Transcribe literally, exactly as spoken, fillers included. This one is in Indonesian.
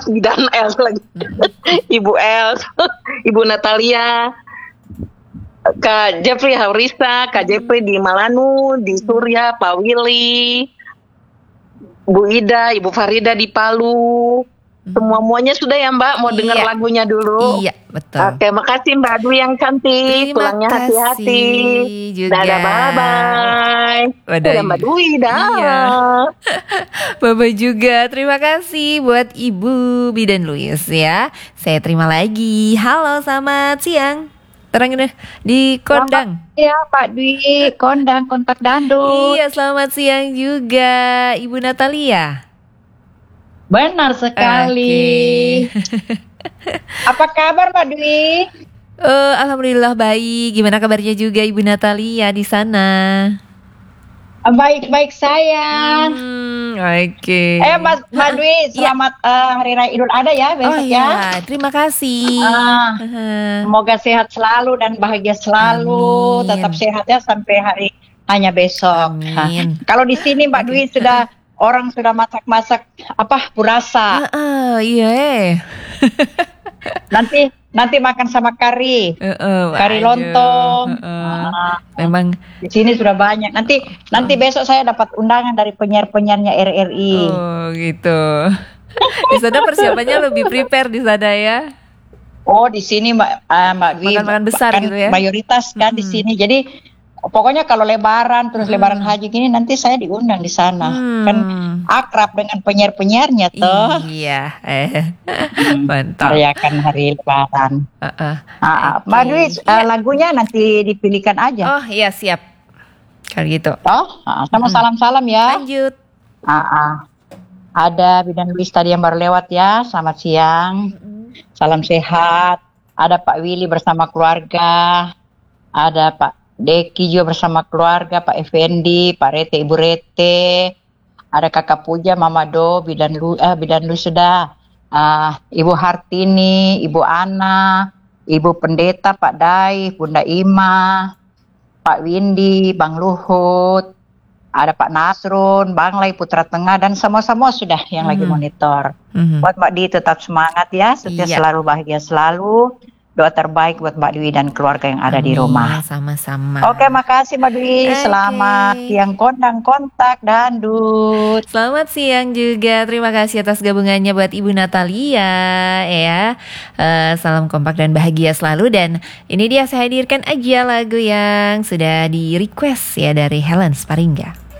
Els, bidan Els lagi. Ibu Els, Ibu Natalia, Kak Jeffrey Haurisa, Kak Jeffrey di Malanu, di Surya, Pak Willy, Bu Ida, Ibu Farida di Palu. Semua-muanya sudah ya Mbak, mau dengar Iya. lagunya dulu? Iya, betul. Oke, makasih Mbak Dwi yang cantik. Terima Pulangnya hati-hati. kasih juga. Dadah, bye-bye. Wadah. Dadah Mbak Dwi, dah. Iya. Bapak juga, terima kasih buat Ibu Bidan Luis ya. Saya terima lagi. Halo, selamat siang. Terang deh di Kondang. Iya Pak Dwi, Kondang, kontak Dandut. Iya, selamat siang juga Ibu Natalia. Benar sekali. Oke. Apa kabar Pak Dwi? Eh, alhamdulillah baik. Gimana kabarnya juga Ibu Natalia di sana? Baik-baik sayang. Hmm, oke. Eh Mas Mbak Dwi, selamat eh, Hari Raya Idul Adha ya Oh besok iya, ya. terima kasih. Ah, Haha. Semoga sehat selalu dan bahagia selalu. Amin. Tetap sehat ya sampai hari hanya besok. Amin. Hah. Kalau di sini Mbak Dwi sudah orang sudah masak-masak apa burasa. Ah, iya. eh. Nanti nanti makan sama kari. Heeh, Kari aduh, lontong. heeh. Ah, Memang di sini sudah banyak. Nanti nanti besok saya dapat undangan dari penyiar-penyiarnya R R I. oh gitu. Di sana persiapannya lebih prepare di sana ya. Oh, di sini Mbak ah, Mbak Dwi Makan-makan besar kan gitu ya? mayoritas kan di Mm-mm. sini. Jadi pokoknya kalau lebaran terus lebaran haji gini nanti saya diundang di sana. Hmm. Kan akrab dengan penyiar-penyiarnya toh. Iya, eh. Mantap. Merayakan hari lebaran. Heeh. Ah, Oke. Mbak Dwi, Iya. eh, lagunya nanti dipilihkan aja. Oh iya siap. Kalau gitu. Oh, ah, sama Mm-mm. salam-salam ya. Lanjut. Ah, ah. Ada Bidan Luis tadi yang baru lewat ya. Selamat siang. Salam sehat. Ada Pak Willy bersama keluarga. Ada Pak Deki juga bersama keluarga. Pak Effendi, Pak Rete, Ibu Rete. Ada Kakak Puja, Mama Do, Bidan Lu, eh, Bidan Luis sudah. Ah, Ibu Hartini, Ibu Ana, Ibu Pendeta, Pak Dai, Bunda Ima, Pak Windy, Bang Luhut. Ada Pak Nasrun, Bang Lai, Putra Tengah, dan semua-semua sudah yang lagi Mhm. monitor. Mhm. Buat Mbak Di tetap semangat ya, sukses Iya. selalu, bahagia selalu. Doa terbaik buat Mbak Dwi dan keluarga yang ada di Amin, rumah. sama-sama. Oke, makasih Mbak Dwi. Oke. Selamat siang Kondang, kontak, dandut. Selamat siang juga. Terima kasih atas gabungannya buat Ibu Natalia ya. Eh, salam kompak dan bahagia selalu. Dan ini dia saya hadirkan aja lagu yang sudah di request ya dari Helen Sparingga.